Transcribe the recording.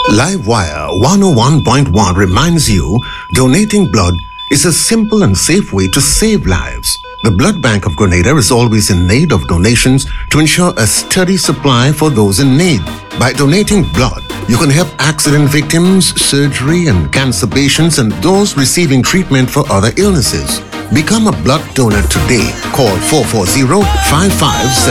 Livewire 101.1 reminds you donating blood is a simple and safe way to save lives. The Blood Bank of Grenada is always in need of donations to ensure a steady supply for those in need. By donating blood, you can help accident victims, surgery and cancer patients, and those receiving treatment for other illnesses. Become a blood donor today. Call 440-5577.